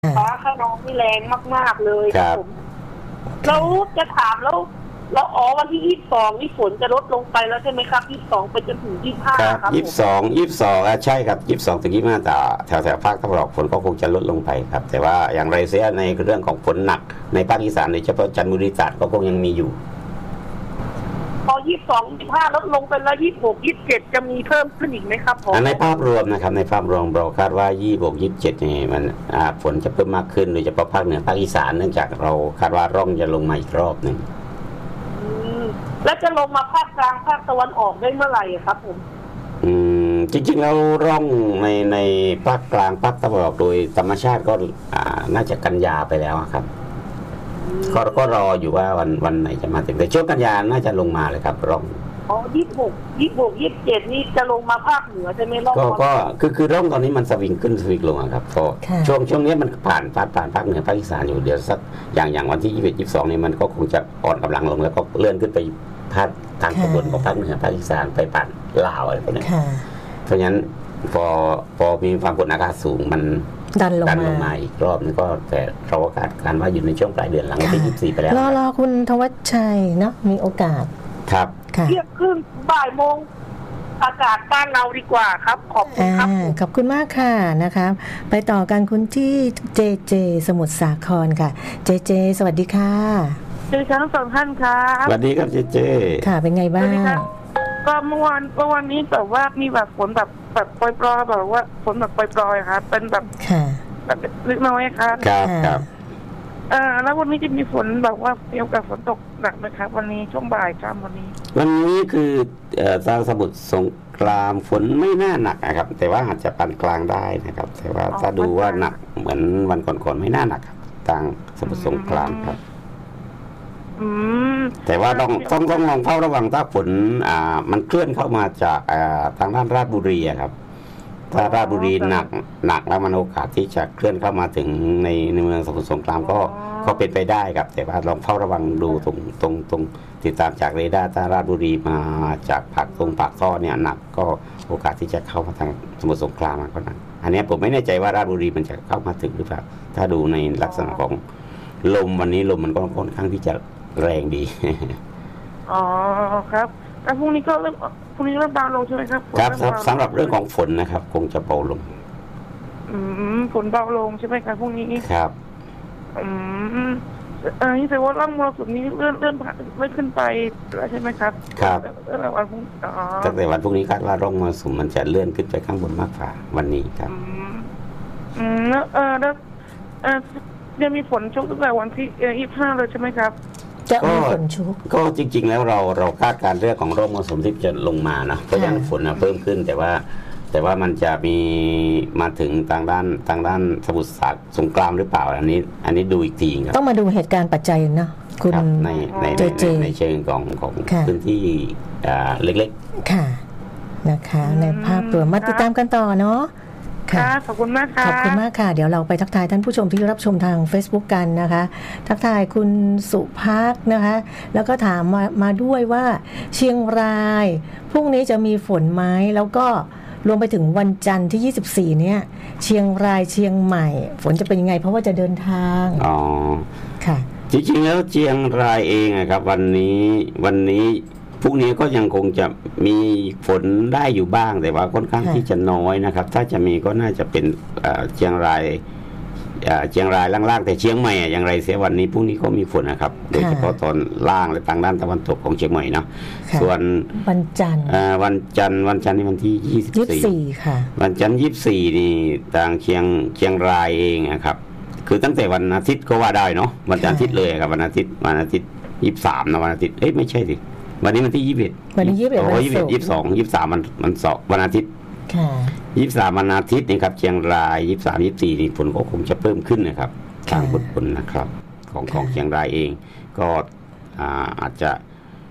ฟ้าขนองนี่แรงมากๆเลยครับผมแล้วจะถามแล้ววันที่22นี่ฝนจะลดลงไปแล้วใช่ไหมครับ22ไปจนถึง25 ครับครับ 22ใช่ครับ22 ถึง 25แต่แถวภาคตะวันออกฝนก็คงจะลดลงไปครับแต่ว่าอย่างไรเสียในเรื่องของฝนหนักในภาคอีสานโดยเฉพาะจันทบุรีตราดก็คงยังมีอยู่พอ22 25ลดลงไปแล้ว26 27จะมีเพิ่มขึ้นอีกไหมครับผมในภาพรวมนะครับในภาพรวมเราคาดว่า26 27นี่มันฝนจะเพิ่มมากขึ้นโดยเฉพาะภาคเหนือภาคอีสานเนื่องจากเราคาดว่าร่องจะลงมาอีกรอบหนึ่งแล้วจะลงมาภาคกลางภาคตะวันออกได้เมื่อไหร่ครับผมจริงๆแล้วร่องในภาคกลางภาคตะวันออกโดยธรรมชาติก็น่าจะกันยาไปแล้วครับก็รออยู่ว่าวันไหนจะมาถึงแต่ช่วงกันยาน่าจะลงมาเลยครับร่อง 26 27นี่จะลงมาภาคเหนือใช่ไหมร่องก็คือร่องตอนนี้มันสวิงขึ้นสวิงลงครับก็ช่วงนี้มันผ่านภาคเหนือภาคอีสานอยู่เดี๋ยวสักอย่างวันที่21 22นี่มันก็คงจะอ่อนกำลังลงแล้วก็เลื่อนขึ้นไปภาคทางตะวันของภาคเหนือภาคอีสานไปผ่านลาวอะไรพวกนี้เพราะฉะนั้นพอมีความกดอากาศสูงมันดันลงมาอีกรอบนึงก็แต่เราโอกาสการว่าอยู่ในช่วงปลายเดือนหลังวันที่24ไปแล้วรอคุณธวัชชัยเนาะมีโอกาสครับเที่ยงครึ่งบ่ายโมงอากาศบ้านเราดีกว่าครับขอบคุณครับขอบคุณมากค่ะนะคะไปต่อกันคุณที่เจสมุทรสาครค่ะเจสวัสดีค่ะทั้งสองท่านครับสวัสดีครับเจค่ะเป็นไงบ้างก็เมื่อวานนี้แบบว่ามีแบบฝนแบบปล่อยๆแบบว่าฝนแบบปล่อยๆครับเป็นแบบแบบเล็กน้อยครับครับแล้ววันนี้จะมีฝนแบบว่ามีโอกาสฝนตกหนักไหมครับวันนี้ช่วงบ่ายครับวันนี้คือทางสมุทรสงครามฝนไม่น่าหนักนะครับแต่ว่าอาจจะปานกลางได้นะครับแต่ว่าถ้าดูว่าหนักเหมือนวันก่อนๆไม่น่าหนักครับทางสมุทรสงครามครับแต่ว่าต้องลองเฝ้าระวังถ้าฝนมันเคลื่อนเข้ามาจากทางด้านราชบุรีครับถ้าราชบุรีหนักแล้วมันโอกาสที่จะเคลื่อนเข้ามาถึงในเมืองสมุทรสงครามก็เป็นไปได้ครับแต่ว่าลองเฝ้าระวังดูตรงติดตามจากเรดาร์ถ้าราชบุรีมาจากปากท่อเนี่ยหนักก็โอกาสที่จะเข้ามาทางสมุทรสงครามก็นั้นอันนี้ผมไม่แน่ใจว่าราชบุรีมันจะเข้ามาถึงหรือเปล่าถ้าดูในลักษณะของลมวันนี้ลมมันก็ค่อนข้างที่จะแรงดีอ๋อครับแต่พรุ่งนี้เริ่มเบาลงใช่ไหมครับครับสำหรับเรื่องของฝนนะครับคงจะเบาลงฝนเบาลงใช่ไหมครับพรุ่งนี้ครับนี่แปลว่าร่องมรสุมนี้เลื่อนผ่านไม่ขึ้นไปแล้วใช่ไหมครับครับตั้งแต่วันพรุ่งนี้คาดว่าร่องมรสุมมันจะเลื่อนขึ้นไปข้างบนมากกว่าวันนี้ครับแล้วจะมีฝนชุกตั้งแต่วันที่25เลยใช่ไหมครับจะมีฝนชุกก็จริงๆแล้วเราคาดการเรื่องของร่องมรสุมที่จะลงมานะเพราะฉะนั้นฝนเพิ่มขึ้นแต่ว่ามันจะมีมาถึงทางด้านสมุทรสงครามหรือเปล่าอันนี้ดูอีกทีครับต้องมาดูเหตุการณ์ปัจจัยเนาะคุณในเชิงของพื้นที่เล็กๆค่ะนะคะในภาพรวมมาติดตามกันต่อเนาะค่ะขอบคุณมากค่ะขอบคุณมากค่ะเดี๋ยวเราไปทักทายท่านผู้ชมที่รับชมทาง Facebook กันนะคะทักทายคุณสุภาคนะคะแล้วก็ถามมาด้วยว่าเชียงรายพรุ่งนี้จะมีฝนไหมแล้วก็รวมไปถึงวันจันทร์ที่24เนี่ยเชียงรายเชียงใหม่ฝนจะเป็นยังไงเพราะว่าจะเดินทางค่ะจริงๆแล้วเชียงรายเองครับวันนี้พรุ่งนี้ก็ยังคงจะมีฝนได้อยู่บ้างแต่ว่าค่อนข้างที่จะน้อยนะครับถ้าจะมีก็น่าจะเป็นเชียงรายล่างๆแต่เชียงใหม่อย่างไรเสียวันนี้พรุ่งนี้ก็มีฝนนะครับโดยเฉพาะตอนล่างและทางด้านตะวันตกของเชียงใหม่เนาะส่วนวันจันทร์นี่วันที่ 24ค่ะวันจันทร์24นี่ทางเชียงรายเองนะครับคือตั้งแต่วันอาทิตย์ก็ว่าได้เนาะวันอาทิตย์เลยครับวันอาทิตย์23นะวันอาทิตย์ไม่ใช่สิวันนี้วันที่21 วันนี้21 22 23มันสองวันอาทิตย์ค่ะ 23วันอาทิตย์นี่ครับเชียงราย23 24นี่ฝนก็คงจะเพิ่มขึ้นนะครับทางฝนนะครับของเชียงรายเองก็อาจจะ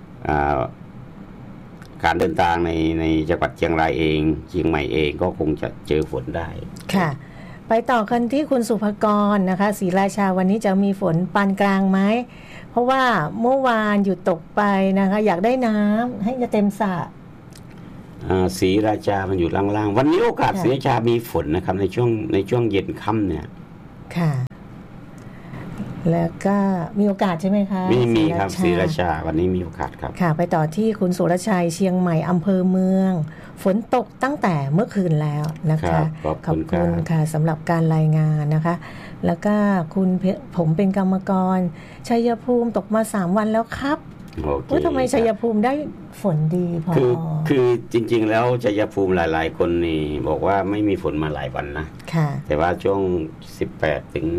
การเดินทางในจังหวัดเชียงรายเองเชียงใหม่เองก็คงจะเจอฝนได้ค่ะไปต่อกันที่คุณสุภกรนะคะศรีราชาวันนี้จะมีฝนปานกลางไหมเพราะว่าเมื่อวานหยุดตกไปนะคะอยากได้น้ำให้จะเต็มสระศรีราชามันอยู่ล่างๆวันนี้โอกาสศรีราชามีฝนนะครับในช่วงเย็นค่ำเนี่ยค่ะแล้วก็มีโอกาสใช่ไหมคะมีครับศรีราชาวันนี้มีโอกาสครับค่ะไปต่อที่คุณสุรชัยเชียงใหม่อำเภอเมืองฝนตกตั้งแต่เมื่อคืนแล้วนะคะขอบคุณค่ะสำหรับการรายงานนะคะแล้วก็คุณผมเป็นกรรมกรชัยภูมิตกมา3วันแล้วครับทำไมชัยภูมิได้ฝนดีพอคือจริงๆแล้วชัยภูมิหลายๆคนนี่บอกว่าไม่มีฝนมาหลายวันนะแต่ว่าช่วง18ถึง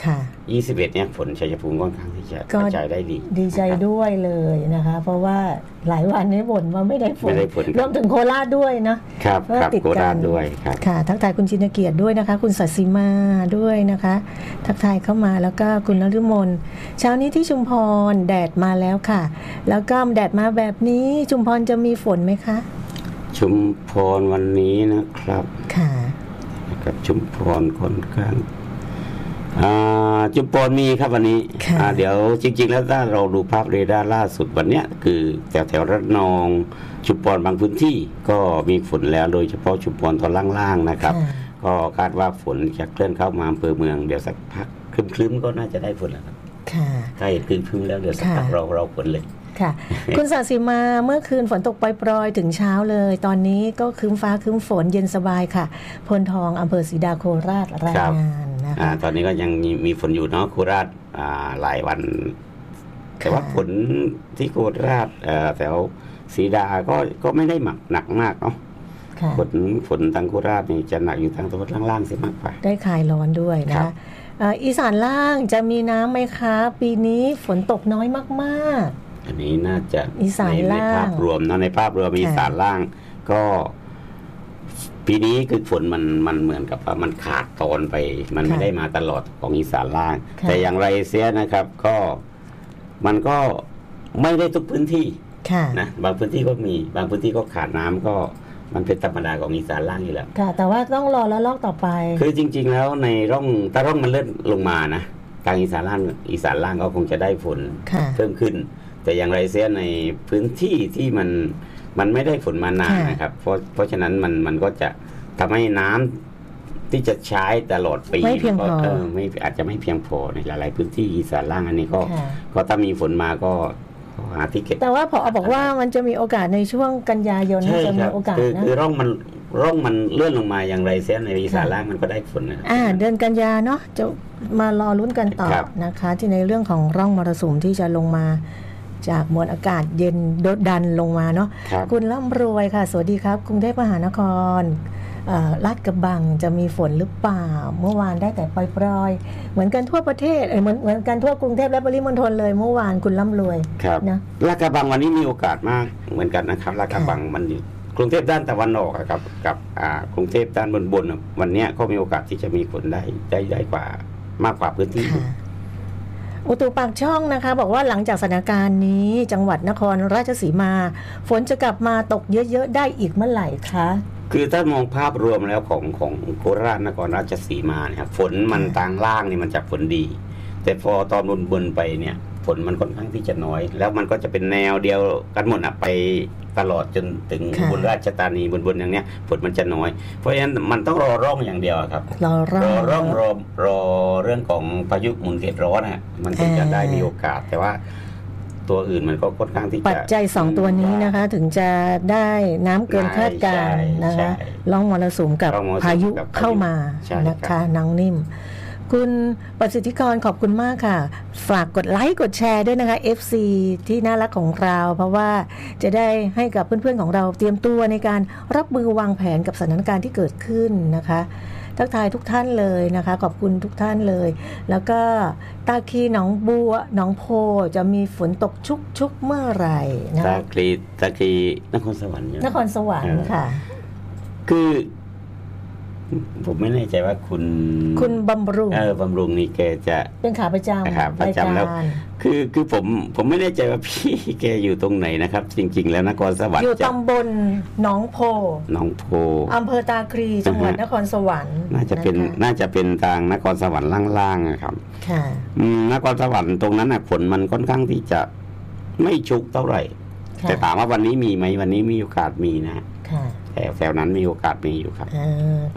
21เนี่ยฝนชัยภูมิค่อนข้างที่จะกระจายได้ดีใจด้วยเลยนะคะเพราะว่าหลายวันนี้บ่นว่าไม่ได้ฝนรวมถึงโคราชด้วยนะครับติดโคราชด้วยครับค่ะทักทายคุณจินเกียรติด้วยนะคะคุณศศิมาด้วยนะคะทักทายเข้ามาแล้วก็คุณนฤมลเช้านี้ที่ชุมพรแดดมาแล้วค่ะแล้วก็แดดมาแบบนี้ชุมพรจะมีฝนไหมคะชุมพรวันนี้นะครับค่ะกับชุมพรค่อนข้างชุมพรมีครับวันนี้เดี๋ยวจริงๆแล้วถ้าเราดูภาพเรดาร์ล่าสุดวันนี้คือแถวระนองชุมพรบางพื้นที่ก็มีฝนแล้วโดยเฉพาะชุมพรตอนล่างๆนะครับก็คาดว่าฝนจะเคลื่อนเข้ามาอำเภอเมืองเดี๋ยวสักพักครึ้มๆก็น่าจะได้ฝนแล้วครับถ้าเห็นครึ้มๆแล้วเดี๋ยวสักพักเราฝนเลยค่ะคุณศศิมาเมื่อคืนฝนตกปล่อยๆถึงเช้าเลยตอนนี้ก็ครึ้มฟ้าครึ้มฝนเย็นสบายค่ะพลทองอำเภอศรีดาโคราชรายงานนะคะตอนนี้ก็ยังมีฝนอยู่เนาะโคราชหลายวันแต่ว่าฝนที่โคราชแถวศรีดาก็ไม่ได้หนักมากเนาะฝนทางโคราชนี่จะหนักอยู่ทางตะวันล่างๆเสียมากกว่าได้คลายร้อนด้วยนะคะอีสานล่างจะมีน้ำไหมคะปีนี้ฝนตกน้อยมากๆอันนี้น่าจะในภาพรวมนะในภาพรวมอีสานล่างก็ปีนี้คือฝนมันเหมือนกับว่ามันขาดตอนไปมันไม่ได้มาตลอดของอีสานล่างแต่อย่างไรเสียนะครับก็มันก็ไม่ได้ทุกพื้นที่นะบางพื้นที่ก็มีบางพื้นที่ก็ขาดน้ำก็มันเป็นธรรมดาของอีสานล่างอยู่แล้วค่ะแต่ว่าต้องรอแล้วลอกต่อไปคือจริงๆแล้วในถ้าร่องมันเลื่อนลงมานะทางอีสานล่างก็คงจะได้ฝนเพิ่มขึ้นแต่อย่างไรเสียในพื้นที่ที่มันไม่ได้ฝนมานานนะครับเพราะฉะนั้นมันก็จะทำให้น้ำที่จะใช้ตลอดปีก็ไม่อาจจะไม่เพียงพอในหลายๆพื้นที่อีสานล่างอันนี้ก็ถ้ามีฝนมาก็หาที่เก็บแต่ว่าพอบอกว่ามันจะมีโอกาสในช่วงกันยายนจะมีโอกาสนะคือร่องมันเลื่อนลงมาอย่างไรเสียในอีสานล่างมันก็ได้ฝนนะเดือนกันยาเนาะจะมารอลุ้นกันต่อนะคะที่ในเรื่องของร่องมรสุมที่จะลงมาจากมวลอากาศเย็นดันลงมาเนาะคุณร่ำรวยค่ะสวัสดีครับกรุงเทพมหานครลาดกระบังจะมีฝนหรือเปล่าเมื่อวานได้แต่ปล่อยๆเหมือนกันทั่วประเทศเหมือนกันทั่วกรุงเทพและปริมณฑลเลยเมื่อวานคุณร่ำรวยนะลาดกระบังวันนี้มีโอกาสมากเหมือนกันนะครับลาดกระบังมันอยู่กรุงเทพด้านตะวันออกกับกรุงเทพด้านบนวันนี้ก็มีโอกาสที่จะมีฝนได้กว่ามากกว่าพื้นที่อุตุปากช่องนะคะบอกว่าหลังจากสถานการณ์นี้จังหวัดนครราชสีมาฝนจะกลับมาตกเยอะๆได้อีกเมื่อไหร่คะคือถ้ามองภาพรวมแล้วของโคราชนครราชสีมาเนี่ยฝนมันทางล่างนี่มันจะฝนดีแต่พอตอนบนไปเนี่ยฝนมันค่อนข้างที่จะน้อยแล้วมันก็จะเป็นแนวเดียวกันหมดไปตลอดจนถึงบนราชธานีบนอย่างเนี้ยฝนมันจะน้อยเพราะฉะนั้นมันต้องรอร่องอย่างเดียวครับรอร่องรอเรื่องของพายุหมุนเขตร้อนมันถึงจะได้มีโอกาสแต่ว่าตัวอื่นมันก็ค่อนข้างที่จะปัจจัย2ตัวนี้นะคะถึงจะได้น้ำเกินคาดการณ์นะคะร่องมรสุมกับพายุเข้ามานะคะน้องนิ่มคุณประสิทธิกรขอบคุณมากค่ะฝากกดไลค์กดแชร์ด้วยนะคะ FC ที่น่ารักของเราเพราะว่าจะได้ให้กับเพื่อนๆของเราเตรียมตัวในการรับมือวางแผนกับสถานการณ์ที่เกิดขึ้นนะคะทักทายทุกท่านเลยนะคะขอบคุณทุกท่านเลยแล้วก็ตาคีหนองบัวหนองโพจะมีฝนตกชุกเมื่อไหร่นะตาคีนครสวรรค์ค่ะคือผมไม่แน่ใจว่าคุณบำรุงบำรุงนี่แกจะเป็นขาประจำแล้วคือผมไม่แน่ใจว่าพี่แกอยู่ตรงไหนนะครับจริงๆแล้วนครสวรรค์อยู่ตำบลหนองโพอำเภอตาคลีจังหวัดนครสวรรค์น่าจะเป็นทางนครสวรรค์ล่างๆนะครับค่ะนครสวรรค์ตรงนั้นฝนมันค่อนข้างที่จะไม่ชุกเท่าไหร่แต่ถามว่าวันนี้มีไหมวันนี้มีโอกาสมีนะแถวนั้นมีโอกาสมีอยู่ครับค่ะ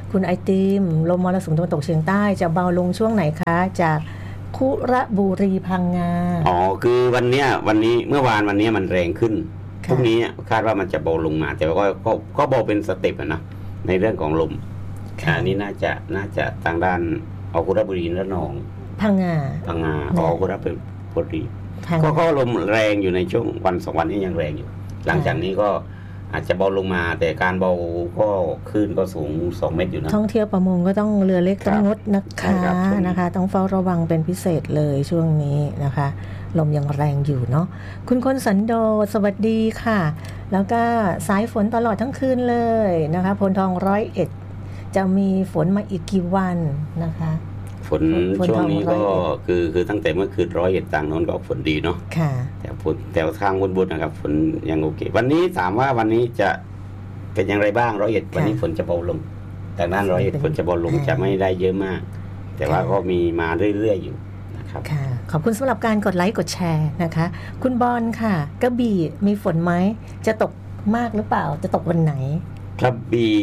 คุณไอติมลมมรสุมตะวันตกเฉียงใต้จะเบาลงช่วงไหนคะจากคุระบุรีพังงาคือวันนี้เมื่อวานวันนี้มันแรงขึ้นพรุ่งนี้คาดว่ามันจะเบาลงมาแต่ว่าก็เบาเป็นสเต็ปนะในเรื่องของลมอันนี้น่าจะทางด้านคุระบุรีระนองพังงาคุระบุรีก็ลมแรงอยู่ในช่วงวัน2วันนี้ยังแรงอยู่หลังจากนี้ก็อาจจะเบาลงมาแต่การเบาก็คลื่นก็สูง2 เมตรอยู่นะท่องเที่ยวประมงก็ต้องเรือเล็กต้องงดนะคะต้องเฝ้าระวังเป็นพิเศษเลยช่วงนี้นะคะลมยังแรงอยู่เนาะคุณคนสันโดษสวัสดีค่ะแล้วก็สายฝนตลอดทั้งคืนเลยนะคะพลทอง101จะมีฝนมาอีกกี่วันนะคะฝนช่วงนี้ก็คือตั้งแต่เมื่อคืน101ต่างโน้นก็ฝนดีเนาะแต่ทางบนนะครับฝนยังโอเควันนี้ถามว่าวันนี้จะเป็นอย่างไรบ้าง101วันนี้ฝนจะเบาลงแต่ด้าน101ฝนจะเบาลงจะไม่ได้เยอะมากแต่ว่าก็มีมาเรื่อยๆอยู่นะครับขอบคุณสำหรับการกดไลค์กดแชร์นะคะคุณบอลค่ะกระบี่มีฝนไหมจะตกมากหรือเปล่าจะตกวันไหนกระบี่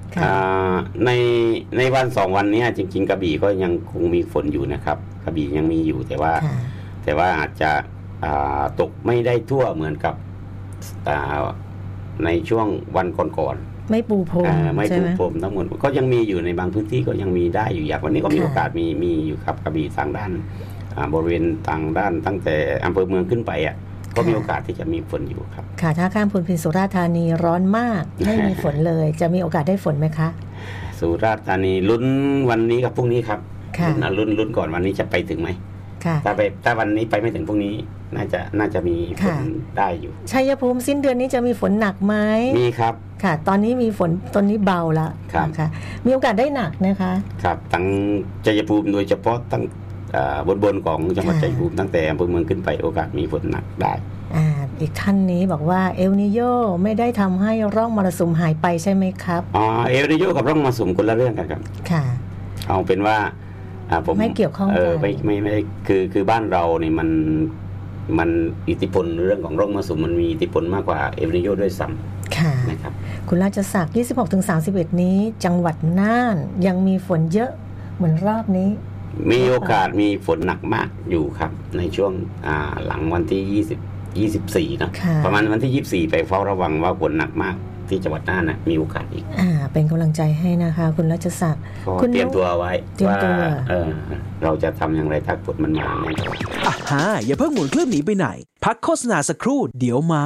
ในวัน2วันนี้จริงๆกระบี่ก็ยังคงมีฝนอยู่นะครับกระบี่ยังมีอยู่แต่ว่าอาจจะตกไม่ได้ทั่วเหมือนกับในช่วงวันก่อนๆไม่ปูพรมทั้งหมดก็ยังมีอยู่ในบางพื้นที่ก็ยังมีได้อยู่อย่างวันนี้ก็มีโอกาสมีอยู่ครับกระบี่ทางด้านบริเวณทางด้านตั้งแต่อำเภอเมืองขึ้นไปก็มีโอกาสที่จะมีฝนอยู่ครับค่ะถ้าข้ามพุนพินสุราษฎร์ธานีร้อนมากไม่มีฝนเลยจะมีโอกาสได้ฝนไหมคะสุราษฎร์ธานีลุ้นวันนี้กับพรุ่งนี้ครับลุ้นก่อนวันนี้จะไปถึงไหมถ้าวันนี้ไปไม่ถึงพรุ่งนี้น่าจะมีฝนได้อยู่ชัยภูมิสิ้นเดือนนี้จะมีฝนหนักไหมมีครับค่ะตอนนี้มีฝนตอนนี้เบาแล้วค่ะมีโอกาสได้หนักนะคะครับทั้งชัยภูมิโดยเฉพาะตั้งบนของจังหวัดชัยภูมิตั้งแต่อำเภอเมืองขึ้นไปโอกาสมีฝนหนักได้อีกท่านนี้บอกว่าเอลนิโยไม่ได้ทำให้ร่องมรสุมหายไปใช่ไหมครับเอลนิโยกับร่องมรสุมคนละเรื่องกันครับค่ะเอาเป็นว่าผมไม่เกี่ยวข้องไม่คือบ้านเราเนี่ยมันอิทธิพลเรื่องของร่องมรสุมมันมีอิทธิพลมากกว่าเอลนิโยด้วยซ้ำค่ะนะครับคุณราชศักดิ์ 26-31 นี้จังหวัดน่านยังมีฝนเยอะเหมือนรอบนี้มีโอกาสมีฝนหนักมากอยู่ครับในช่วงหลังวันที่24นะประมาณวันที่24ไปเฝ้าระวังว่าฝนหนักมากที่จังหวัดน่านมีโอกาสอีกเป็นกำลังใจให้นะคะคุณรัชศักดิ์เตรียมตัวไว้ว่าเราจะทำอย่างไรถ้าฝนมันมาแน่นอนอย่าเพิ่งหมุนเครื่องหนีไปไหนพักโฆษณาสักครู่เดี๋ยวมา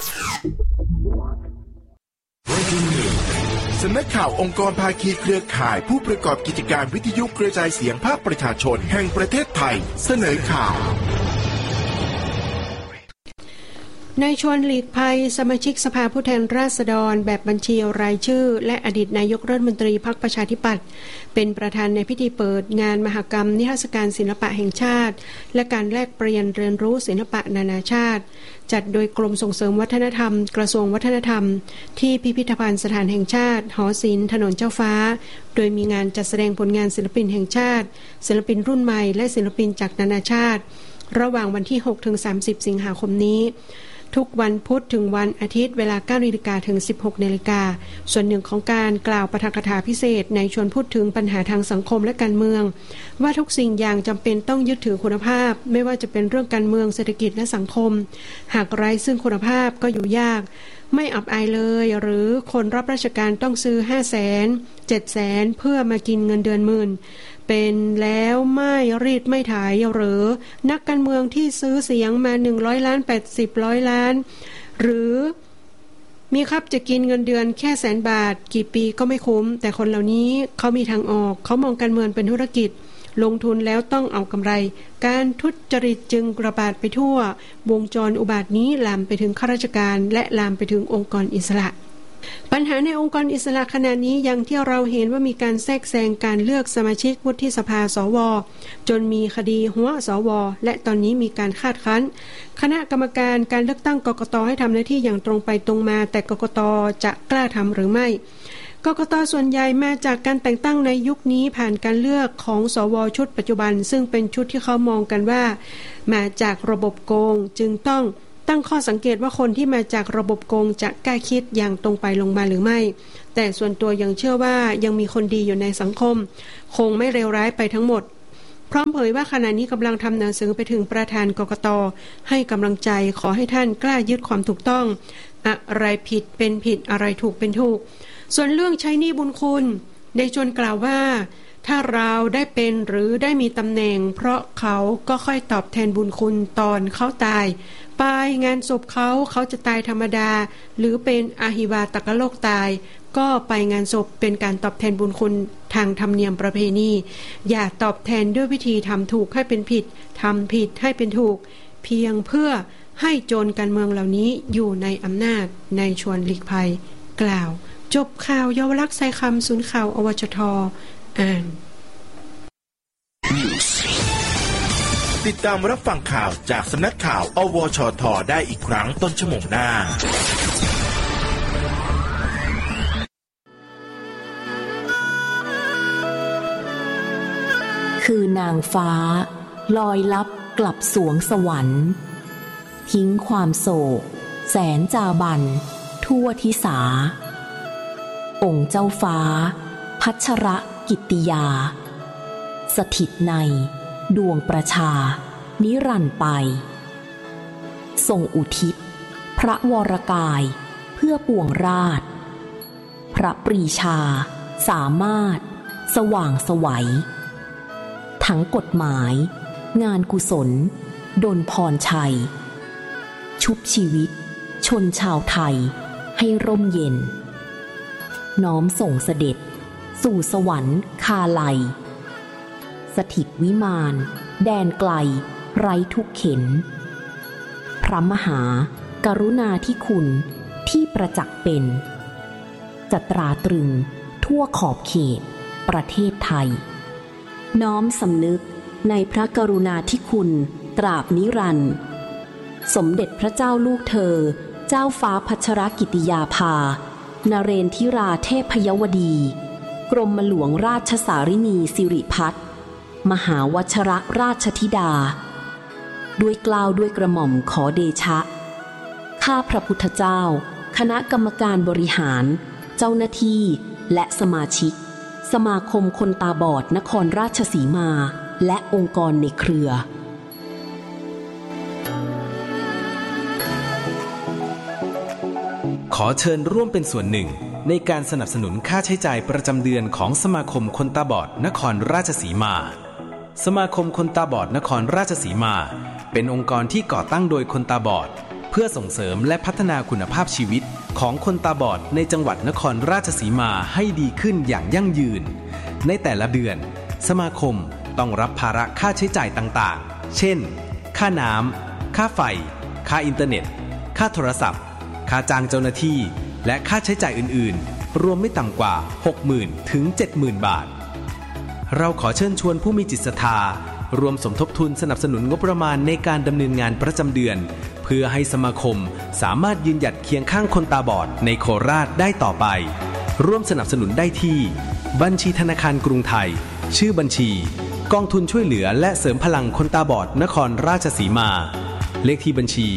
สำนักข่าวองค์กรภาคีเครือข่ายผู้ประกอบกิจการวิทยุกระจายเสียงภาคประชาชนแห่งประเทศไทยเสนอข่าวนายชวนหลีกภัยสมาชิกสภาผู้แทนราษฎรแบบบัญชีรายชื่อและอดีตนายกรัฐมนตรีพรรคประชาธิปัตย์เป็นประธานในพิธีเปิดงานมหกรรมนิทรรศการศิลปะแห่งชาติและการแลกเปลี่ยนเรียนรู้ศิลปะนานาชาติจัดโดยกรมส่งเสริมวัฒนธรรมกระทรวงวัฒนธรรมที่พิพิธภัณฑ์สถานแห่งชาติหอศิลป์ถนนเจ้าฟ้าโดยมีงานจัดแสดงผลงานศิลปินแห่งชาติศิลปินรุ่นใหม่และศิลปินจากนานาชาติระหว่างวันที่ 6-30 สิงหาคมนี้ทุกวันพุธถึงวันอาทิตย์เวลา 9 นาฬิกาถึง 16 นาฬิกาส่วนหนึ่งของการกล่าวปาฐกถาพิเศษในชวนพูดถึงปัญหาทางสังคมและการเมืองว่าทุกสิ่งอย่างจำเป็นต้องยึดถือคุณภาพไม่ว่าจะเป็นเรื่องการเมืองเศรษฐกิจและสังคมหากไร้ซึ่งคุณภาพก็อยู่ยากไม่อับอายเลยหรือคนรับราชการต้องซื้อ 500,000 700,000 เพื่อมากินเงินเดือนหมื่นเป็นแล้วไม่รีดไม่ถ่ายหรือนักการเมืองที่ซื้อเสียงมา100 ล้าน80 100 ล้านหรือมีครับจะกินเงินเดือนแค่100,000 บาทกี่ปีก็ไม่คุ้มแต่คนเหล่านี้เขามีทางออกเขามองการเมืองเป็นธุรกิจลงทุนแล้วต้องเอากำไรการทุจริตจึงระบาดไปทั่ววงจรอุบาทนี้ลามไปถึงข้าราชการและลามไปถึงองค์กรอิสระปัญหาในองค์กรอิสระขณะนี้ยังที่เราเห็นว่ามีการแทรกแซงการเลือกสมาชิกวุฒิสภาสวจนมีคดีหัวสวและตอนนี้มีการคาดคั้นคณะกรรมการการเลือกตั้งกกต.ให้ทำหน้าที่อย่างตรงไปตรงมาแต่กกต.จะกล้าทำหรือไม่กกต.ส่วนใหญ่มาจากการแต่งตั้งในยุคนี้ผ่านการเลือกของสวชุดปัจจุบันซึ่งเป็นชุดที่เขามองกันว่ามาจากระบบโกงจึงต้องตั้งข้อสังเกตว่าคนที่มาจากระบบโกงจะกล้าคิดอย่างตรงไปลงมาหรือไม่แต่ส่วนตัวยังเชื่อว่ายังมีคนดีอยู่ในสังคมคงไม่เลวร้ายไปทั้งหมดพร้อมเผยว่าขณะนี้กำลังทำหนังสือไปถึงประธานกกต.ให้กำลังใจขอให้ท่านกล้ายึดความถูกต้องอะไรผิดเป็นผิดอะไรถูกเป็นถูกส่วนเรื่องใช้หนี้บุญคุณในชวนกล่าวว่าถ้าเราได้เป็นหรือได้มีตำแหน่งเพราะเขาก็ค่อยตอบแทนบุญคุณตอนเขาตายไปงานศพเขาจะตายธรรมดาหรือเป็นอาหิวาตกโลกตายก็ไปงานศพเป็นการตอบแทนบุญคุณทางธรรมเนียมประเพณีอย่าตอบแทนด้วยวิธีทำถูกให้เป็นผิดทำผิดให้เป็นถูกเพียงเพื่อให้โจรการเมืองเหล่านี้อยู่ในอำนาจในชวนหลีกภัยกล่าวจบข่าวเยาวลักษณ์ไซคำศูนย์ข่าวอวชท.อ่านติดตามรับฟังข่าวจากสำนักข่าวอวชท.ได้อีกครั้งต้นชั่วโมงหน้าคือนางฟ้าลอยลับกลับสวงสวรรค์ทิ้งความโศกแสนจาบันทั่วทิสาองค์เจ้าฟ้าพัชรกิตติยาสถิตในดวงประชานิรันดร์ไปทรงอุทิศพระวรกายเพื่อปวงราชพระปรีชาสามารถสว่างไสวทั้งกฎหมายงานกุศลดลพรชัยชุบชีวิตชนชาวไทยให้ร่มเย็นน้อมส่งเสด็จสู่สวรรค์คาลัยสถิตวิมานแดนไกลไร้ทุกเข็ญพระมหากรุณาธิคุณที่ประจักษ์เป็นจะตราตรึงทั่วขอบเขตประเทศไทยน้อมสำนึกในพระกรุณาธิคุณตราบนิรันดร์สมเด็จพระเจ้าลูกเธอเจ้าฟ้าพัชรกิติยาภานเรนทิราเทพยวดีกรมหลวงราชสารินีสิริพัฒน์มหาวชรราชธิดาด้วยเกล้าด้วยกระหม่อมขอเดชะข้าพระพุทธเจ้าคณะกรรมการบริหารเจ้าหน้าที่และสมาชิกสมาคมคนตาบอดนครราชสีมาและองค์กรในเครือขอเชิญร่วมเป็นส่วนหนึ่งในการสนับสนุนค่าใช้จ่ายประจำเดือนของสมาคมคนตาบอดนครราชสีมาสมาคมคนตาบอดนครราชสีมาเป็นองค์กรที่ก่อตั้งโดยคนตาบอดเพื่อส่งเสริมและพัฒนาคุณภาพชีวิตของคนตาบอดในจังหวัดนครราชสีมาให้ดีขึ้นอย่างยั่งยืนในแต่ละเดือนสมาคมต้องรับภาระค่าใช้จ่ายต่างๆเช่นค่าน้ำค่าไฟค่าอินเทอร์เน็ตค่าโทรศัพท์ค่าจ้างเจ้าหน้าที่และค่าใช้จ่ายอื่นๆรวมไม่ต่ำกว่า 60,000 ถึง 70,000 บาทเราขอเชิญชวนผู้มีจิตศรัทธารวมสมทบทุนสนับสนุนงบประมาณในการดำเนินงานประจำเดือนเพื่อให้สมาคมสามารถยืนหยัดเคียงข้างคนตาบอดในโคราชได้ต่อไปร่วมสนับสนุนได้ที่บัญชีธนาคารกรุงไทยชื่อบัญชีกองทุนช่วยเหลือและเสริมพลังคนตาบอดนครราชสีมาเลขที่บัญชี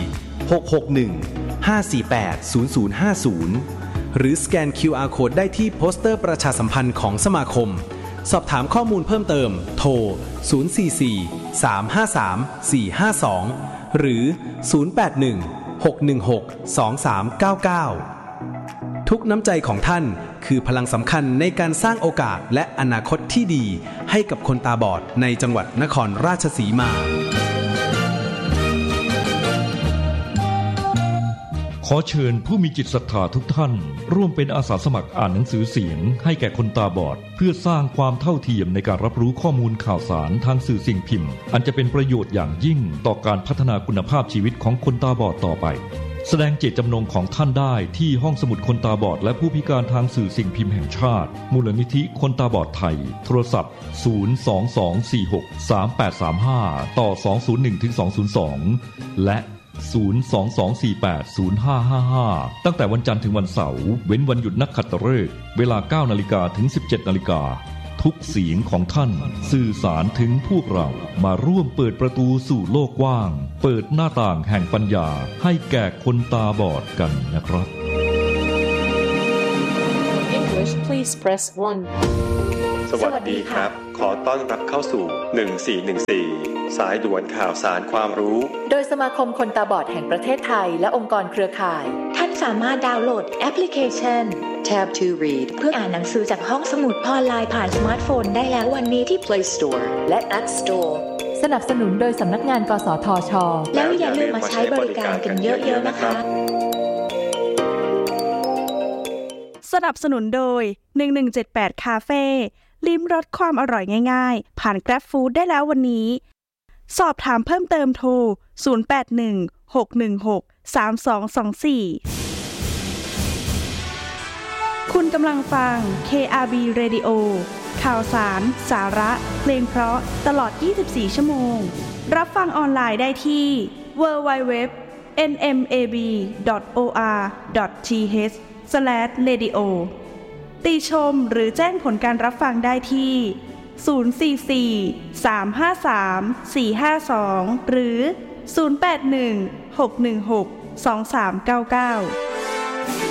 661-548-0050หรือสแกน QR Code ได้ที่โปสเตอร์ประชาสัมพันธ์ของสมาคมสอบถามข้อมูลเพิ่มเติมโทร044-353-452หรือ081-616-2399ทุกน้ำใจของท่านคือพลังสำคัญในการสร้างโอกาสและอนาคตที่ดีให้กับคนตาบอดในจังหวัดนครราชสีมาขอเชิญผู้มีจิตศรัทธาทุกท่านร่วมเป็นอาสาสมัครอ่านหนังสือเสียงให้แก่คนตาบอดเพื่อสร้างความเท่าเทียมในการรับรู้ข้อมูลข่าวสารทางสื่อสิ่งพิมพ์อันจะเป็นประโยชน์อย่างยิ่งต่อการพัฒนาคุณภาพชีวิตของคนตาบอดต่อไปแสดงเจตจำนงของท่านได้ที่ห้องสมุดคนตาบอดและผู้พิการทางสื่อสิ่งพิมพ์แห่งชาติมูลนิธิคนตาบอดไทยโทรศัพท์022463835ต่อ201-202และ022480555ตั้งแต่วันจันทร์ถึงวันเสาร์เว้นวันหยุดนักขัตฤกษ์เวลา 9:00 น. ถึง 17:00 น. โททุกเสียงของท่านสื่อสารถึงพวกเรามาร่วมเปิดประตูสู่โลกกว้างเปิดหน้าต่างแห่งปัญญาให้แก่คนตาบอดกันนะครับ English please press 1 สวัสดีครับขอต้อนรับเข้าสู่1414สายด่วนข่าวสารความรู้โดยสมาคมคนตาบอดแห่งประเทศไทยและองค์กรเครือข่ายท่านสามารถดาวน์โหลดแอปพลิเคชัน Tab to Read เพื่ออ่านหนังสือจากห้องสมุดออนไลน์ผ่านสมาร์ทโฟนได้แล้ววันนี้ที่ Play Store และ App Store สนับสนุนโดยสำนักงานกสทช.แล้วอย่าลืมมาใช้บริการกันเยอะๆนะคะสนับสนุนโดย1178คาเฟ่ลิ้มรสความอร่อยง่ายๆผ่าน Grab Food ได้แล้ววันนี้สอบถามเพิ่มเติมโทร0816163224คุณกำลังฟัง KRB Radio ข่าวสารสาระเพลงเพราะตลอด24ชั่วโมงรับฟังออนไลน์ได้ที่ www.nmab.or.th/radio ติชมหรือแจ้งผลการรับฟังได้ที่044-353-452หรือ0816162399